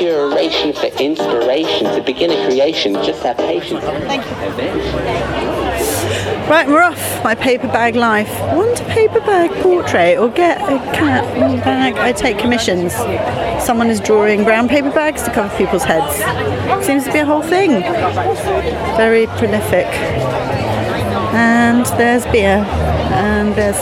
Inspiration for inspiration. To begin a creation, just have patience. Thank you. Right, we're off. My paper bag life. Want a paper bag portrait or get a cat bag? I take commissions. Someone is drawing brown paper bags to cover people's heads. Seems to be a whole thing. Very prolific. And there's beer. And there's...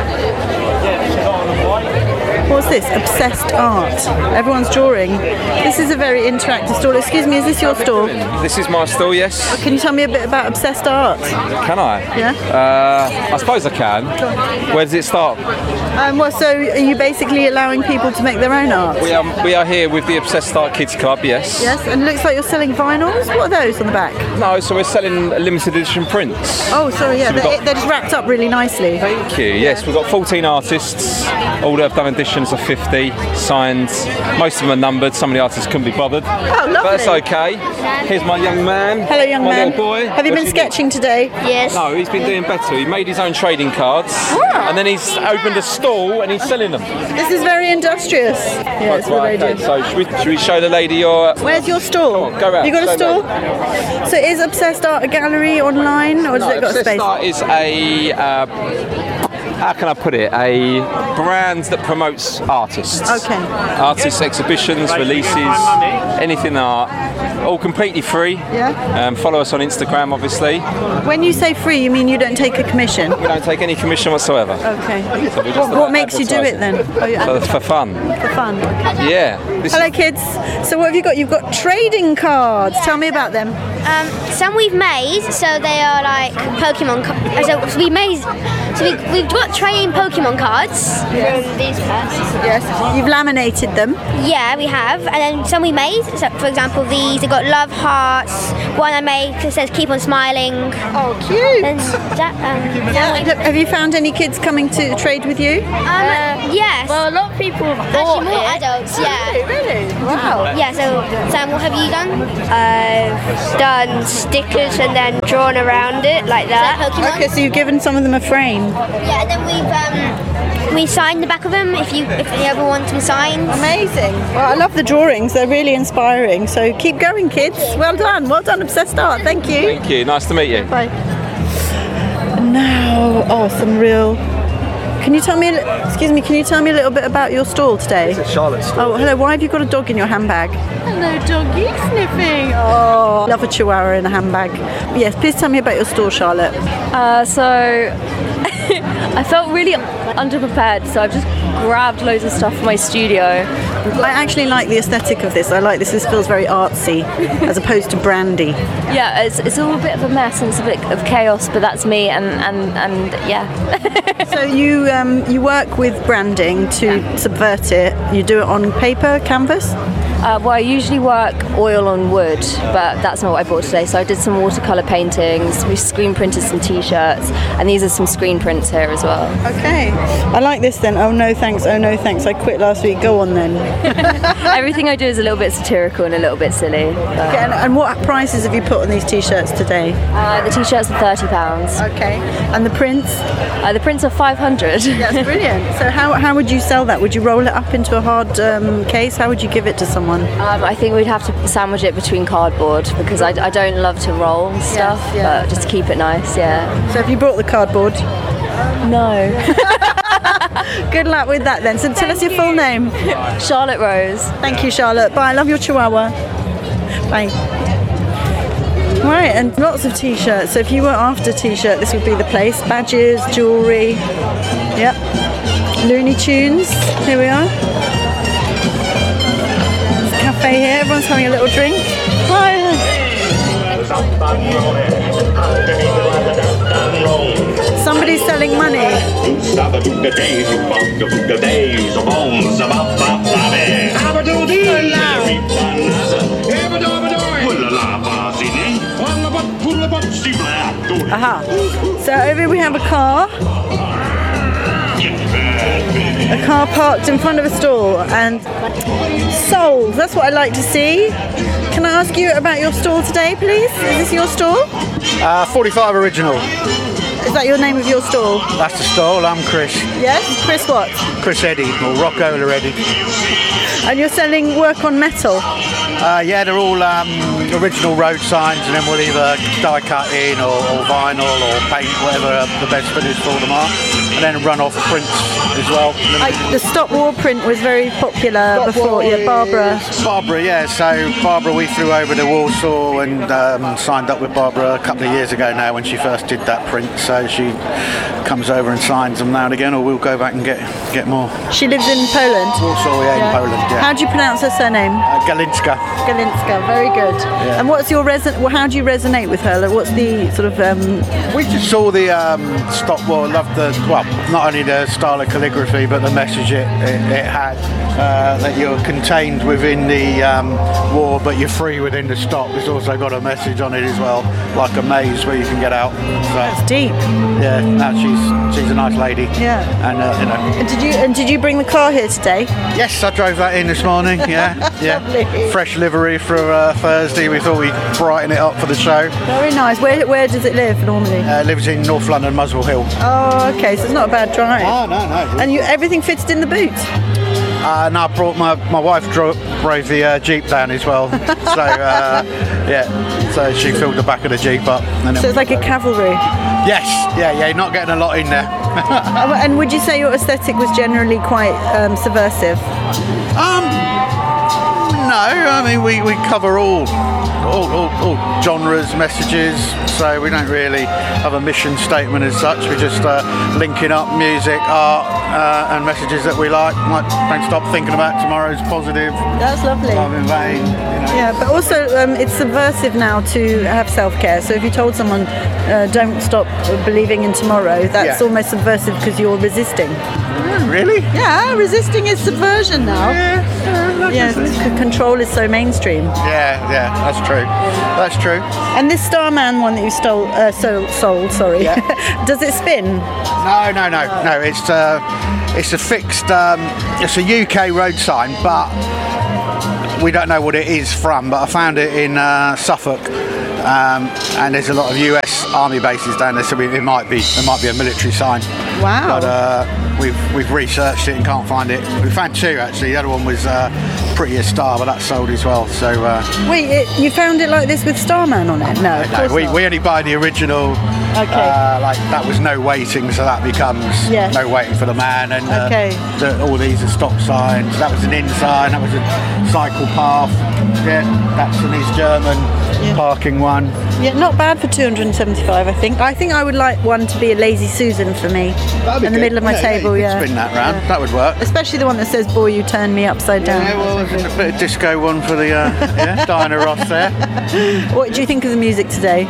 What's this? Obsessed art. Everyone's drawing. This is a very interactive stall. Excuse me, is this your stall? This is my stall, yes. Can you tell me a bit about Obsessed Art? Can I? Yeah. I suppose I can. Where does it start? So are you basically allowing people to make their own art? We are here with the Obsessed Art Kids Club, yes. Yes, and it looks like you're selling vinyls. What are those on the back? No, so we're selling limited edition prints. Oh, sorry, yeah. So they're just wrapped up really nicely. Thank you. Yes, we've got 14 artists. All that have done editions of 50, signed. Most of them are numbered. Some of the artists couldn't be bothered. Oh, lovely. But that's okay. Here's my young man. Hello, young man. My little boy. Have you been sketching today? Yes. No, he's been doing better. He made his own trading cards, and then he's opened a stall and he's selling them. This is very industrious. Yeah, it's what they do. So should we show the lady your... Where's your stall? Come on, go out. You got a stall? So is Obsessed Art a gallery online, or has it got Obsessed space? Art is a... how can I put it? A brand that promotes artists. Okay. Artists, exhibitions, releases, anything art. All completely free. Yeah. Follow us on Instagram, obviously. When you say free, you mean you don't take a commission? We don't take any commission whatsoever. Okay. So What makes you do it then? Oh, yeah. For fun. For fun. Yeah. Hello, kids. So what have you got? You've got trading cards. Tell me about them. Some we've made, so they are like Pokemon. So we've got trading Pokemon cards from these pets. Yes. You've laminated them. Yeah, we have, and then some we made. So, for example, these have got love hearts. One I made that says "Keep on smiling." Oh, cute. And Have you found any kids coming to trade with you? yes. Well, a lot of people have Actually, bought more it. adults. Yeah. Really? Wow. Yeah. So, Sam, what have you done? I've done stickers and then drawn around it like that. Pokemon. Okay, so you've given some of them a frame. Yeah, and then we signed the back of them if you ever want them signed. Amazing. Well, I love the drawings. They're really inspiring. So keep going, kids. Well done. Well done, Obsessed Art. Thank you. Thank you. Nice to meet you. Bye. Now, some real... Can you tell me a little bit about your stall today? It's Charlotte's stall. Oh, hello. Why have you got a dog in your handbag? Hello, doggy sniffing. Oh, love a chihuahua in a handbag. Yes, please tell me about your stall, Charlotte. So I felt really underprepared, so I've just grabbed loads of stuff from my studio. I actually like the aesthetic of this. I like this. This feels very artsy as opposed to brandy. Yeah, it's all a bit of a mess and it's a bit of chaos, but that's me and yeah. So you work with branding to subvert it. You do it on paper, canvas? Well, I usually work oil on wood, but that's not what I bought today. So I did some watercolour paintings, we screen printed some t-shirts, and these are some screen prints here as well. Okay. I like this then. Oh no thanks, I quit last week. Go on then. Everything I do is a little bit satirical and a little bit silly. Okay, and what prices have you put on these t-shirts today? The t-shirts are £30. Okay. And the prints? The prints are £500. That's brilliant. So how would you sell that? Would you roll it up into a hard case? How would you give it to someone? I think we'd have to sandwich it between cardboard because I don't love to roll stuff, but just to keep it nice, yeah. So have you brought the cardboard? No. Good luck with that then. So tell us your full name. Charlotte Rose. Thank you, Charlotte. Bye. I love your chihuahua. Bye. Right, and lots of t-shirts. So if you were after t-shirt, this would be the place. Badges, jewellery. Yep. Looney Tunes. Here we are. Cafe here, everyone's having a little drink. Hi. Somebody's selling money. Aha. So over here we have a car. A car parked in front of a stall and sold. That's what I like to see. Can I ask you about your stall today, please? Is this your stall? 45 original. Is that your name of your stall? That's the stall. I'm Chris. Yes? Chris what? Chris Eddy, or Rockola Eddy. And you're selling work on metal? Yeah, they're all original road signs, and then we'll either die cut in or vinyl or paint, whatever the best finish for them are. And then run off prints as well. The Stop War print was very popular before. Yeah, Barbara. Barbara, yeah. So Barbara, we flew over to Warsaw and signed up with Barbara a couple of years ago now when she first did that print. So she comes over and signs them now and again, or we'll go back and get more. She lives in Poland? Warsaw, yeah, in Poland, yeah. How do you pronounce her surname? Galinska. Galinska, very good. Yeah. And what's your how do you resonate with her? Like, what's the sort of... We just saw the Stop War, loved not only the style of calligraphy, but the message it had, that you're contained within the war, but you're free within the stop. It's also got a message on it as well, like a maze where you can get out. So, that's deep. Yeah, no, she's a nice lady. Yeah. And you know. And did you bring the car here today? Yes, I drove that in this morning. Yeah, yeah. Lovely. Fresh livery for Thursday. We thought we'd brighten it up for the show. Very nice. Where does it live normally? Lives in North London, Muswell Hill. Oh, okay. So it's not a bad drive. Oh, no. And everything fitted in the boot? And I brought my wife drove the Jeep down as well. So yeah, so she filled the back of the Jeep up. And so it's like a cavalry. Yes, yeah, you're not getting a lot in there. And would you say your aesthetic was generally quite subversive? No, I mean we cover all genres, messages, so we don't really have a mission statement as such. We're just linking up music, art, and messages that we like don't stop thinking about tomorrow's positive. That's lovely. Love in vain. You know. Yeah, but also it's subversive now to have self-care. So if you told someone don't stop believing in tomorrow, that's almost subversive because you're resisting. Really? Yeah, resisting is subversion now. Yeah, control is so mainstream. Yeah, that's true. That's true. And this Starman one that you sold, does it spin? No. It's a fixed. It's a UK road sign, but we don't know what it is from. But I found it in Suffolk, and there's a lot of US Army bases down there, so it might be a military sign. Wow. But we've researched it and can't find it. We found two actually. The other one was Prettiest Star, but that's sold as well. So wait, you found it like this with Starman on it? No, we only buy the original. Okay. Like that was no waiting, so that becomes no waiting for the man. And all these are stop signs. That was an in sign. That was a cycle path. Yeah, that's an East German parking one. Yeah, not bad for 275. I think I would like one to be a Lazy Susan for me in the middle of my table. You could spin that round. That would work. Especially the one that says "Boy, you turned me upside down." Yeah, well, there's a bit of disco one for the Diana Ross there. What do you think of the music today?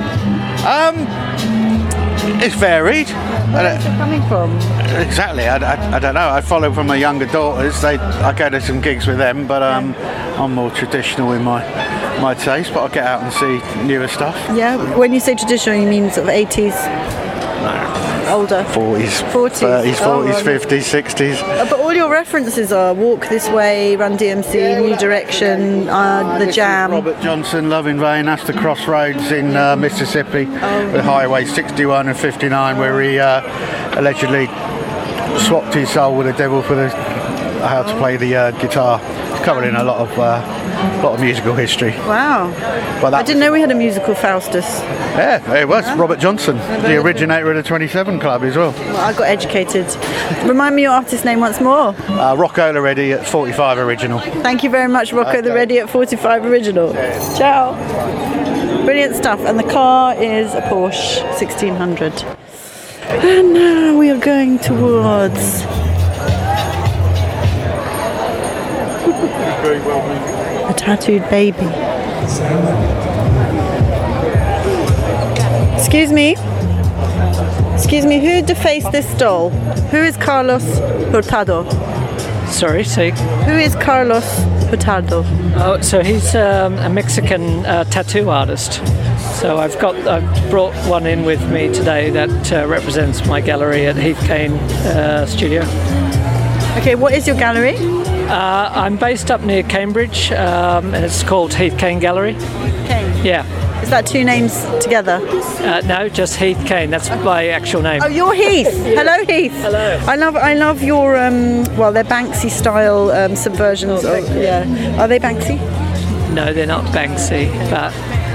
It's varied. Where's it coming from? Exactly. I don't know. I follow from my younger daughters. I go to some gigs with them, but I'm more traditional in my taste. But I'll get out and see newer stuff. Yeah. When you say traditional, you mean sort of 80s? Older? 40s, 30s, 40s, 50s, 60s. But all your references are Walk This Way, Run DMC, New Direction, The Jam. Robert Johnson, Love in Vain. That's the crossroads in Mississippi, the Highway 61 and 59, where he allegedly swapped his soul with the devil for how to play the guitar. It's covered in a lot of musical history. Wow. I didn't know we had a musical Faustus. Yeah, it was. Robert Johnson, the originator of the 27 Club as well. I got educated. Remind me your artist name once more. Rockola Eddy at 45 Original. Thank you very much, Rocco the Ready at 45 Original. Cheers. Ciao. Brilliant stuff. And the car is a Porsche 1600. And now we are going towards... a tattooed baby. Excuse me, who defaced this doll? Who is Carlos Hurtado? Sorry, say. Who is Carlos Hurtado? Oh, so he's a Mexican tattoo artist. So I've brought one in with me today that represents my gallery at Heath Cane Studio. Okay, what is your gallery? I'm based up near Cambridge, and it's called Heath Cane Gallery. Cane. Yeah. Is that two names together? No, just Heath Kane. That's my actual name. Oh, you're Heath. Hello, Heath. Hello. I love your they're Banksy style subversions. Are they Banksy? No, they're not Banksy, but.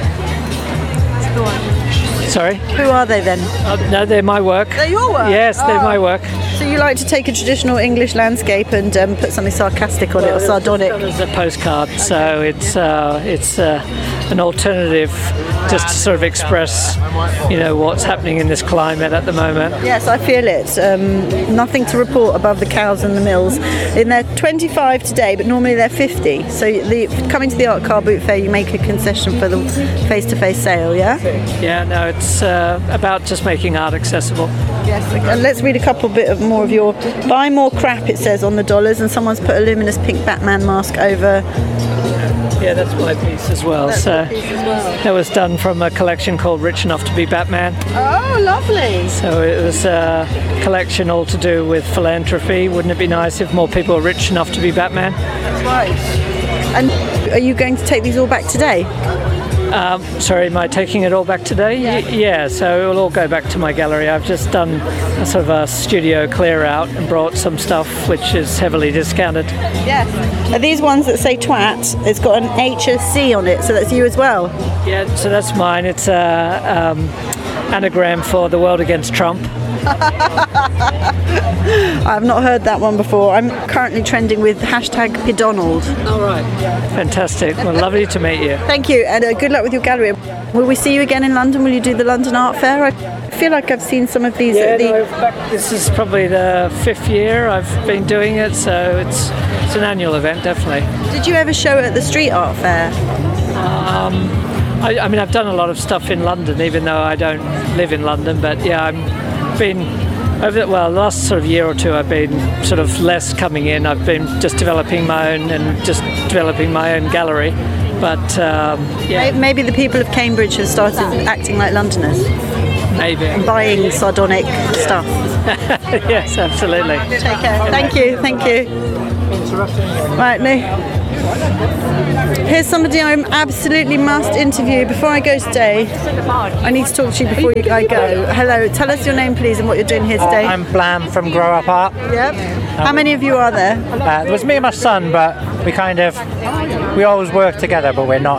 Sorry? Who are they then? No, they're my work. They're your work? Yes, they're my work. So you like to take a traditional English landscape and put something sarcastic on it or sardonic? It's a postcard, so it's an alternative just to sort of express, what's happening in this climate at the moment. Yes, I feel it. Nothing to report above the cows and the mills. And they're 25 today, but normally they're 50. So coming to the Art Car Boot Fair, you make a concession for the face-to-face sale, yeah? Yeah, no, it's about just making art accessible. Yes, and let's read a couple bit more of your buy more crap, it says on the dollars, and someone's put a luminous pink Batman mask over. Yeah, that's my piece as well. That was done from a collection called Rich Enough to be Batman. Oh, lovely. So it was a collection all to do with philanthropy. Wouldn't it be nice if more people were rich enough to be Batman? That's right. And are you going to take these all back today? Sorry, am I taking it all back today? Yeah, so it will all go back to my gallery. I've just done a sort of a studio clear out and brought some stuff which is heavily discounted. Yes. Are these ones that say twat? It's got an H-C on it, so that's you as well? Yeah, so that's mine. It's a anagram for the world against Trump. I've not heard that one before. I'm currently trending with #PDonald. All right. Fantastic. Well, lovely to meet you. Thank you, and good luck with your gallery. Will we see you again in London? Will you do the London Art Fair? I feel like I've seen some of these. This is probably the 5th year I've been doing it, so it's an annual event, definitely. Did you ever show at the Street Art Fair? I mean, I've done a lot of stuff in London, even though I don't live in London, but yeah, I've been the last sort of year or two I've been sort of less coming in. I've been just developing my own gallery, but maybe the people of Cambridge have started acting like Londoners. Maybe. And buying sardonic stuff. Yes, absolutely. Take care. Thank you. Right, no. Here's somebody I absolutely must interview before I go today. I need to talk to you before I go. Hello, tell us your name please and what you're doing here today. I'm Blam from Grow Up Art. Yep. How many of you are there? It was me and my son, but we always work together, but we're not